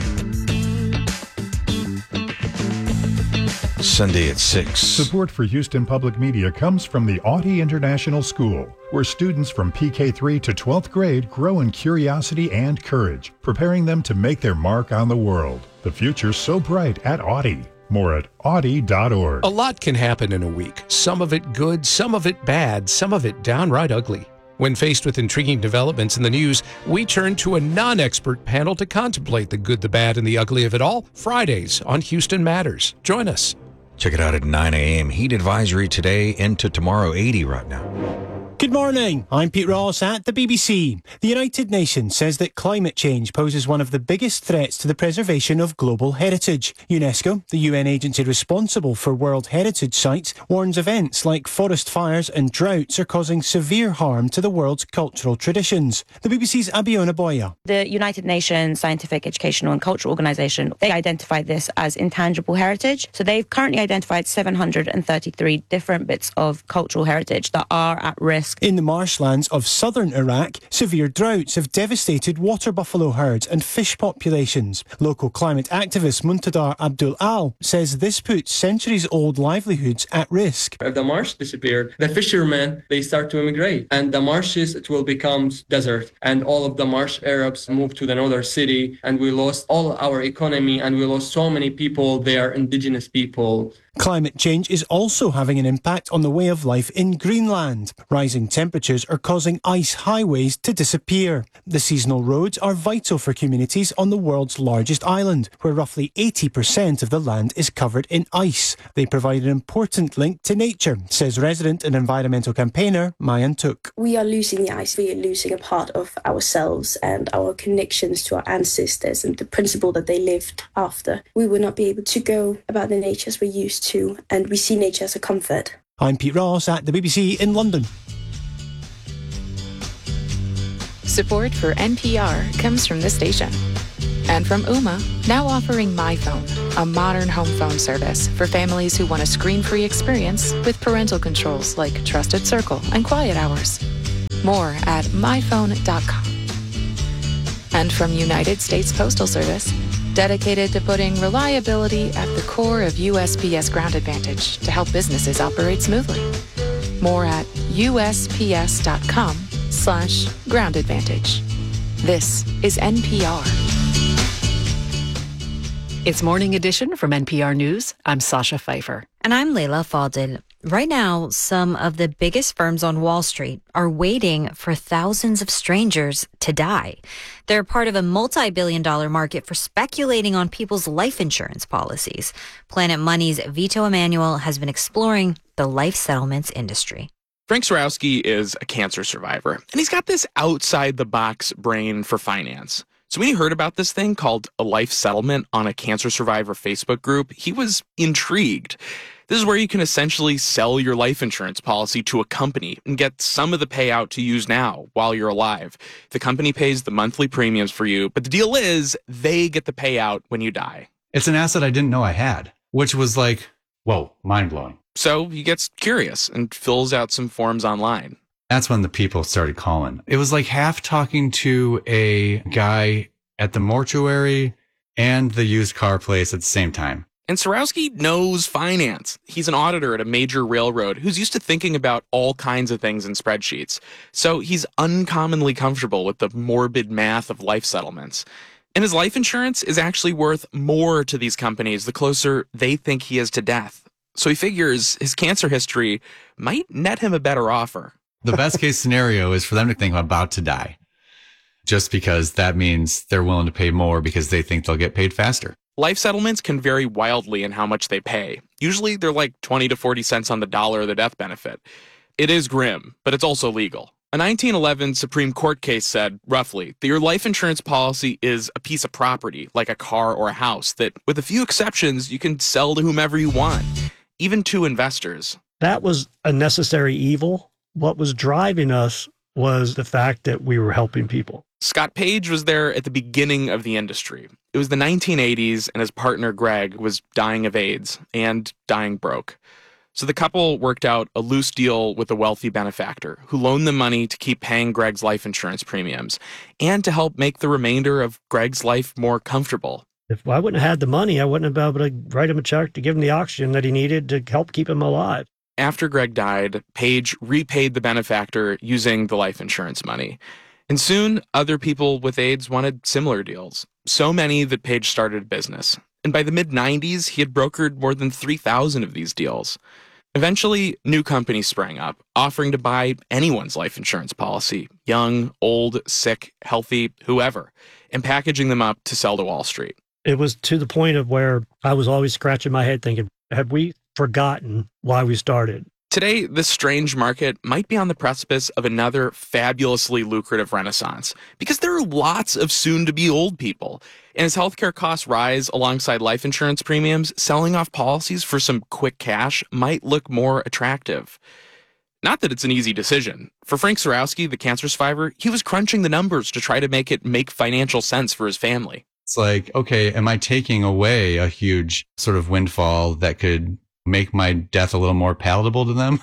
Sunday at 6. Support for Houston Public Media comes from the Audie International School, where students from PK3 to 12th grade grow in curiosity and courage, preparing them to make their mark on the world. The future's so bright at Audie. More at audie.org. A lot can happen in a week. Some of it good, some of it bad, some of it downright ugly. When faced with intriguing developments in the news, we turn to a non-expert panel to contemplate the good, the bad, and the ugly of it all. Fridays on Houston Matters. Join us. Check it out at 9 a.m. Heat advisory today into tomorrow, 80 right now. Good morning. I'm Pete Ross at the BBC. The United Nations says that climate change poses one of the biggest threats to the preservation of global heritage. UNESCO, the UN agency responsible for World Heritage sites, warns events like forest fires and droughts are causing severe harm to the world's cultural traditions. The BBC's Abiona Boya. The United Nations Scientific, Educational and Cultural Organization, they identified this as intangible heritage. So they've currently identified 733 different bits of cultural heritage that are at risk. In the marshlands of southern Iraq, severe droughts have devastated water buffalo herds and fish populations. Local climate activist Muntadar Abdul Al says this puts centuries-old livelihoods at risk. If the marsh disappeared, the fishermen, they start to immigrate. And the marshes, it will become desert. And all of the marsh Arabs move to the northern city. And we lost all our economy and we lost so many people. They are indigenous people. Climate change is also having an impact on the way of life in Greenland. Rising temperatures are causing ice highways to disappear. The seasonal roads are vital for communities on the world's largest island, where roughly 80% of the land is covered in ice. They provide an important link to nature, says resident and environmental campaigner Mayan Tuk. We are losing the ice. We are losing a part of ourselves and our connections to our ancestors and the principle that they lived after. We will not be able to go about the nature as we used to, and we see nature as a comfort. I'm Pete Ross at the BBC in London. Support for NPR comes from this station. And from Ooma, now offering MyPhone, a modern home phone service for families who want a screen-free experience with parental controls like Trusted Circle and Quiet Hours. More at myphone.com. And from United States Postal Service, dedicated to putting reliability at the core of USPS Ground Advantage to help businesses operate smoothly. More at usps.com/Ground Advantage. This is NPR. It's Morning Edition from NPR News. I'm Sasha Pfeiffer. And I'm Leila Fadel. Right now, some of the biggest firms on Wall Street are waiting for thousands of strangers to die. They're part of a multi-billion-dollar market for speculating on people's life insurance policies. Planet Money's Vito Emanuel has been exploring the life settlements industry. Frank Sarowski is a cancer survivor, and he's got this outside-the-box brain for finance. So when he heard about this thing called a life settlement on a cancer survivor Facebook group, he was intrigued. This is where you can essentially sell your life insurance policy to a company and get some of the payout to use now while you're alive. The company pays the monthly premiums for you, but the deal is they get the payout when you die. It's an asset I didn't know I had, which was like, whoa, mind-blowing. So he gets curious and fills out some forms online. That's when the people started calling. It was like half talking to a guy at the mortuary and the used car place at the same time. And Sarowski knows finance. He's an auditor at a major railroad who's used to thinking about all kinds of things in spreadsheets. So he's uncommonly comfortable with the morbid math of life settlements. And his life insurance is actually worth more to these companies the closer they think he is to death. So he figures his cancer history might net him a better offer. The best case scenario is for them to think I'm about to die, just because that means they're willing to pay more because they think they'll get paid faster. Life settlements can vary wildly in how much they pay. Usually they're like 20 to 40 cents on the dollar of the death benefit. It is grim, but it's also legal. A 1911 Supreme Court case said, roughly, that your life insurance policy is a piece of property, like a car or a house, that with a few exceptions, you can sell to whomever you want, even to investors. That was a necessary evil. What was driving us was the fact that we were helping people. Scott Page was there at the beginning of the industry. It was the 1980s, and his partner Greg was dying of AIDS and dying broke. So the couple worked out a loose deal with a wealthy benefactor who loaned them money to keep paying Greg's life insurance premiums and to help make the remainder of Greg's life more comfortable. If I wouldn't have had the money, I wouldn't have been able to write him a check to give him the oxygen that he needed to help keep him alive. After Greg died, Page repaid the benefactor using the life insurance money. And soon, other people with AIDS wanted similar deals. So many that Page started a business. And by the mid-90s, he had brokered more than 3,000 of these deals. Eventually, new companies sprang up, offering to buy anyone's life insurance policy, young, old, sick, healthy, whoever, and packaging them up to sell to Wall Street. It was to the point of where I was always scratching my head thinking, have we forgotten why we started? Today, this strange market might be on the precipice of another fabulously lucrative renaissance because there are lots of soon-to-be old people. And as healthcare costs rise alongside life insurance premiums, selling off policies for some quick cash might look more attractive. Not that it's an easy decision. For Frank Sarowski, the cancer survivor, he was crunching the numbers to try to make it make financial sense for his family. It's like, okay, am I taking away a huge sort of windfall that could make my death a little more palatable to them?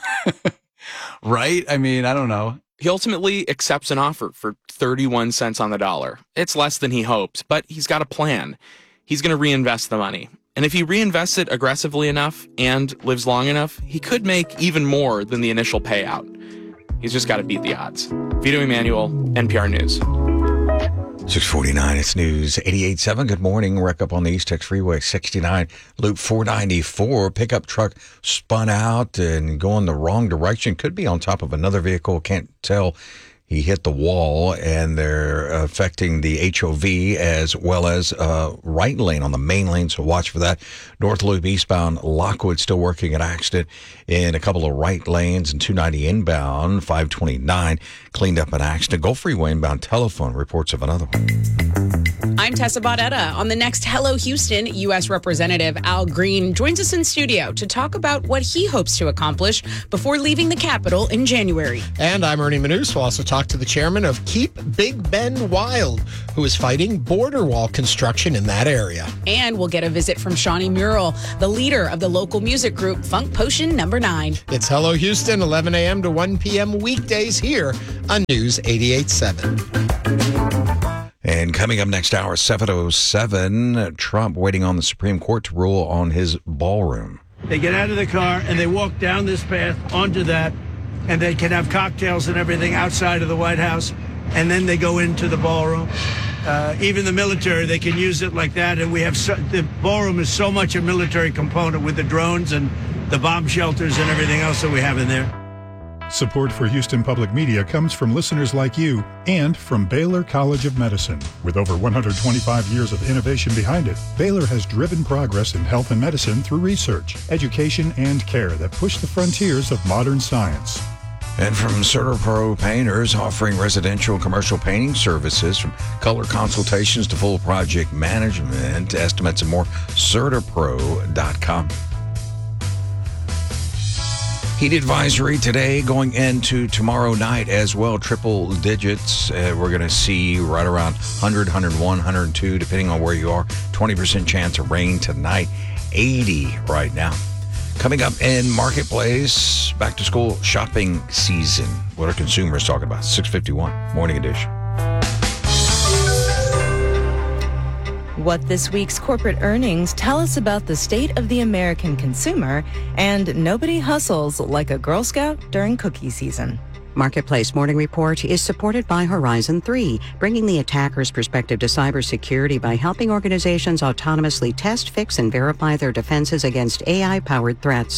Right? I mean, I don't know. He ultimately accepts an offer for 31 cents on the dollar. It's less than he hoped, but he's got a plan. He's going to reinvest the money. And if he reinvests it aggressively enough and lives long enough, he could make even more than the initial payout. He's just got to beat the odds. Vito Emanuel, NPR News. 649, it's News 88.7. Good morning. Wreck up on the East Texas Freeway 69, Loop 494. Pickup truck spun out and going the wrong direction. Could be on top of another vehicle. Can't tell. He hit the wall, and they're affecting the HOV as well as right lane on the main lane, so watch for that. North Loop eastbound Lockwood still working an accident in a couple of right lanes, and 290 inbound, 529 cleaned up an accident. Gulf Freeway inbound telephone reports of another one. I'm Tessa Baudetta. On the next Hello Houston, U.S. Representative Al Green joins us in studio to talk about what he hopes to accomplish before leaving the Capitol in January. And I'm Ernie Manous. We'll also talk to the chairman of Keep Big Bend Wild, who is fighting border wall construction in that area. And we'll get a visit from Shawnee Murrell, the leader of the local music group Funk Potion No. 9. It's Hello Houston, 11 a.m. to 1 p.m. weekdays here on News 88.7. And coming up next hour, 7:07, Trump waiting on the Supreme Court to rule on his ballroom. They get out of the car and they walk down this path onto that, and they can have cocktails and everything outside of the White House, and then they go into the ballroom. Even the military, they can use it like that, and we have the ballroom is so much a military component with the drones and the bomb shelters and everything else that we have in there. Support for Houston Public Media comes from listeners like you and from Baylor College of Medicine. With over 125 years of innovation behind it, Baylor has driven progress in health and medicine through research, education, and care that push the frontiers of modern science. And from CertaPro Painters, offering residential and commercial painting services from color consultations to full project management, estimates and more, CertaPro.com. Heat advisory today going into tomorrow night as well, triple digits. We're going to see right around 100, 101, 102, depending on where you are. 20% chance of rain tonight, 80 right now. Coming up in Marketplace, back to school shopping season. What are consumers talking about? 6:51, Morning Edition. What this week's corporate earnings tell us about the state of the American consumer, and nobody hustles like a Girl Scout during cookie season. Marketplace Morning Report is supported by Horizon 3, bringing the attacker's perspective to cybersecurity by helping organizations autonomously test, fix, and verify their defenses against AI-powered threats.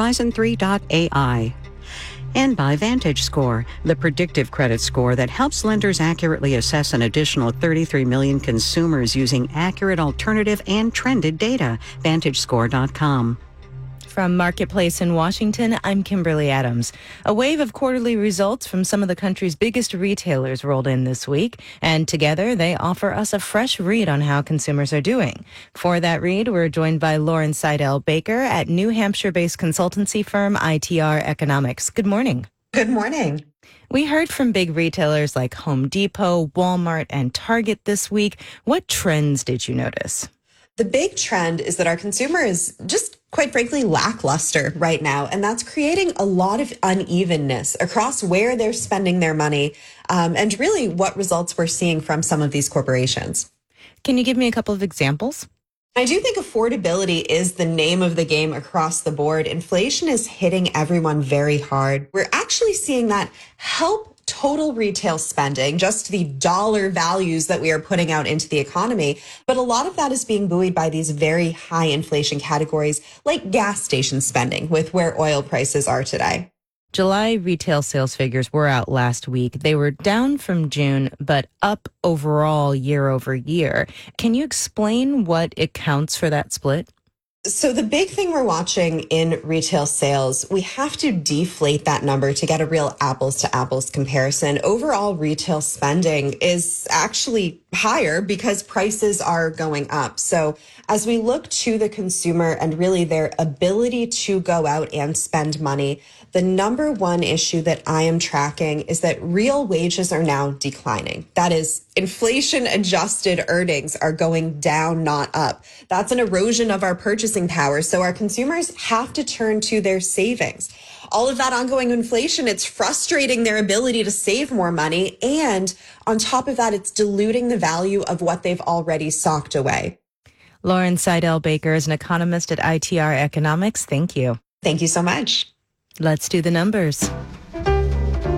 Horizon3.ai. And by VantageScore, the predictive credit score that helps lenders accurately assess an additional 33 million consumers using accurate alternative and trended data. VantageScore.com. From Marketplace in Washington, I'm Kimberly Adams. A wave of quarterly results from some of the country's biggest retailers rolled in this week, and together they offer us a fresh read on how consumers are doing. For that read, we're joined by Lauren Seidel-Baker at New Hampshire-based consultancy firm ITR Economics. Good morning. Good morning. We heard from big retailers like Home Depot, Walmart, and Target this week. What trends did you notice? The big trend is that our consumer is just, quite frankly, lackluster right now. And that's creating a lot of unevenness across where they're spending their money and really what results we're seeing from some of these corporations. Can you give me a couple of examples? I do think affordability is the name of the game across the board. Inflation is hitting everyone very hard. We're actually seeing that help total retail spending, just the dollar values that we are putting out into the economy. But a lot of that is being buoyed by these very high inflation categories like gas station spending with where oil prices are today. July retail sales figures were out last week. They were down from June, but up overall year over year. Can you explain what accounts for that split? So the big thing we're watching in retail sales, we have to deflate that number to get a real apples to apples comparison. Overall retail spending is actually higher because prices are going up. So as we look to the consumer and really their ability to go out and spend money, the number one issue that I am tracking is that real wages are now declining. That is, inflation adjusted earnings are going down, not up. That's an erosion of our purchasing power. So our consumers have to turn to their savings. All of that ongoing inflation, it's frustrating their ability to save more money. And on top of that, it's diluting the value of what they've already socked away. Lauren Seidel-Baker is an economist at ITR Economics. Thank you. Thank you so much. Let's do the numbers.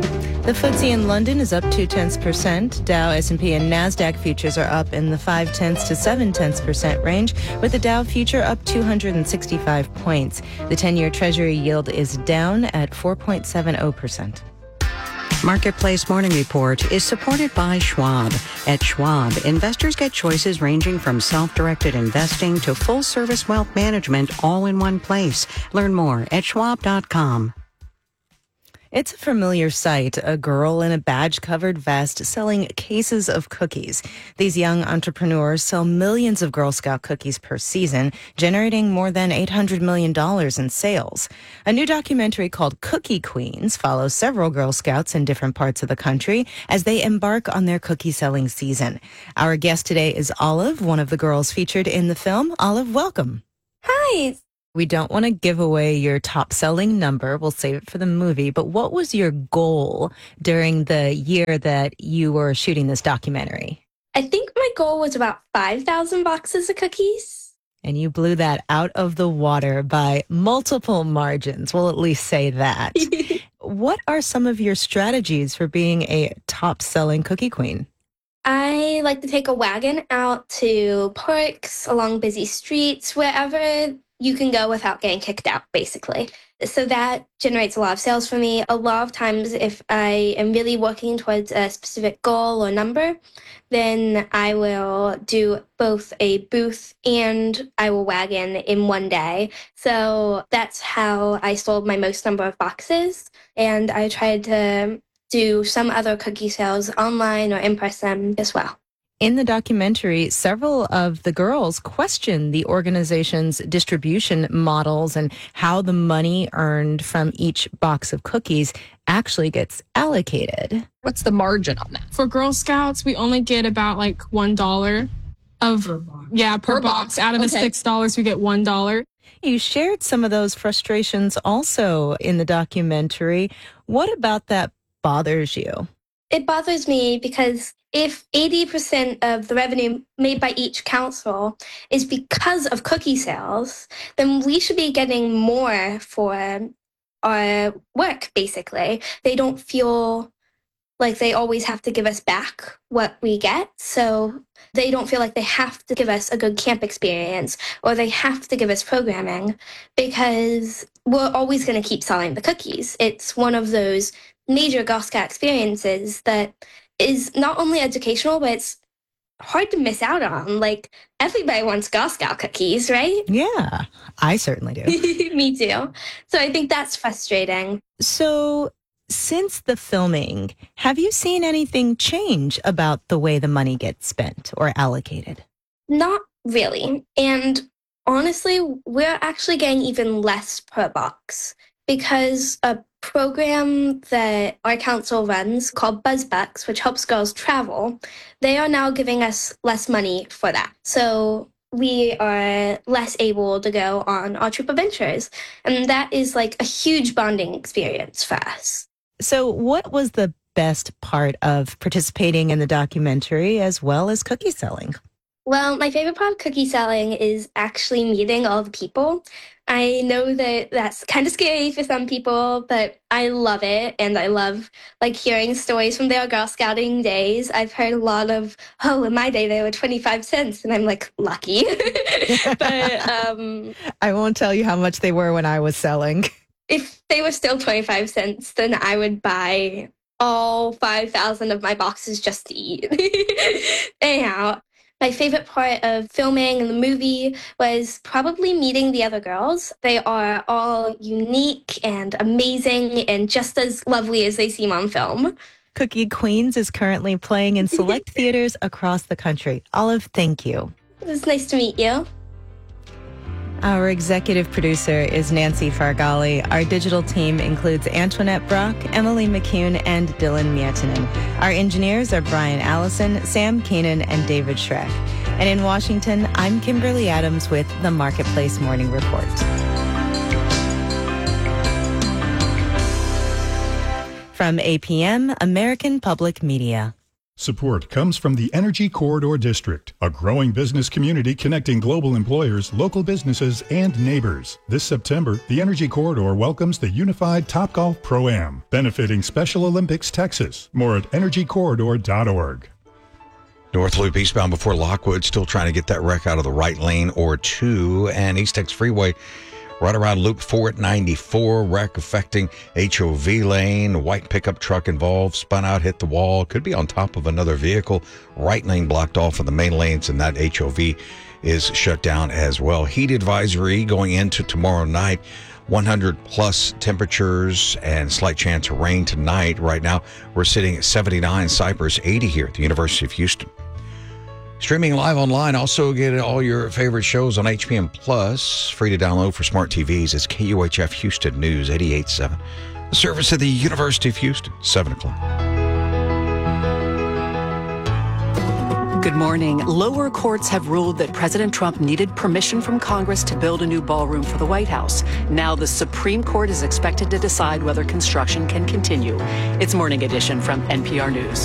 The FTSE in London is up 0.2%. Dow, S&P, and NASDAQ futures are up in the 0.5 to 0.7% range, with the Dow future up 265 points. The 10-year Treasury yield is down at 4.70%. Marketplace Morning Report is supported by Schwab. At Schwab, investors get choices ranging from self-directed investing to full-service wealth management all in one place. Learn more at schwab.com. It's a familiar sight, a girl in a badge-covered vest selling cases of cookies. These young entrepreneurs sell millions of Girl Scout cookies per season, generating more than $800 million in sales. A new documentary called Cookie Queens follows several Girl Scouts in different parts of the country as they embark on their cookie-selling season. Our guest today is Olive, one of the girls featured in the film. Olive, welcome. Hi. We don't want to give away your top-selling number. We'll save it for the movie. But what was your goal during the year that you were shooting this documentary? I think my goal was about 5,000 boxes of cookies. And you blew that out of the water by multiple margins. We'll at least say that. What are some of your strategies for being a top-selling cookie queen? I like to take a wagon out to parks, along busy streets, wherever you can go without getting kicked out, basically. So that generates a lot of sales for me. A lot of times, if I am really working towards a specific goal or number, then I will do both a booth and I will wagon in one day. So that's how I sold my most number of boxes. And I tried to do some other cookie sales online or in person as well. In the documentary, several of the girls question the organization's distribution models and how the money earned from each box of cookies actually gets allocated. What's the margin on that? For Girl Scouts, we only get about like $1 per box. Out of the $6, we get $1. You shared some of those frustrations also in the documentary. What about that bothers you? It bothers me because if 80% of the revenue made by each council is because of cookie sales, then we should be getting more for our work, basically. They don't feel like they always have to give us back what we get. So they don't feel like they have to give us a good camp experience or they have to give us programming because we're always going to keep selling the cookies. It's one of those major Girl Scout experiences that is not only educational, but it's hard to miss out on. Like, everybody wants Girl Scout cookies, right? Yeah, I certainly do. Me too. So I think that's frustrating. So since the filming, have you seen anything change about the way the money gets spent or allocated? Not really. And honestly, we're actually getting even less per box because a program that our council runs called BuzzBucks, which helps girls travel, they are now giving us less money for that. So we are less able to go on our trip adventures. And that is like a huge bonding experience for us. So what was the best part of participating in the documentary as well as cookie selling? Well, my favorite part of cookie selling is actually meeting all the people. I know that that's kind of scary for some people, but I love it. And I love like hearing stories from their Girl Scouting days. I've heard a lot of, in my day, they were 25 cents. And I'm like, lucky. But I won't tell you how much they were when I was selling. If they were still 25 cents, then I would buy all 5,000 of my boxes just to eat. Anyhow, my favorite part of filming in the movie was probably meeting the other girls. They are all unique and amazing and just as lovely as they seem on film. Cookie Queens is currently playing in select theaters across the country. Olive, thank you. It was nice to meet you. Our executive producer is Nancy Fargali. Our digital team includes Antoinette Brock, Emily McCune, and Dylan Mietinen. Our engineers are Brian Allison, Sam Keenan, and David Schreck. And in Washington, I'm Kimberly Adams with the Marketplace Morning Report. From APM, American Public Media. Support comes from the Energy Corridor District, a growing business community connecting global employers, local businesses, and neighbors. This September, the Energy Corridor welcomes the Unified Topgolf Pro-Am, benefiting Special Olympics Texas. More at energycorridor.org. North Loop eastbound before Lockwood, still trying to get that wreck out of the right lane or two. And East Tex Freeway right around Loop 4 at 94, wreck affecting HOV lane. White pickup truck involved, spun out, hit the wall. Could be on top of another vehicle. Right lane blocked off of the main lanes, and that HOV is shut down as well. Heat advisory going into tomorrow night. 100-plus temperatures and slight chance of rain tonight. Right now, we're sitting at 79, Cypress 80 here at the University of Houston. Streaming live online. Also get all your favorite shows on HPM Plus. Free to download for smart TVs. It's KUHF Houston News 88.7. The service of the University of Houston, 7 o'clock. Good morning. Lower courts have ruled that President Trump needed permission from Congress to build a new ballroom for the White House. Now the Supreme Court is expected to decide whether construction can continue. It's Morning Edition from NPR News.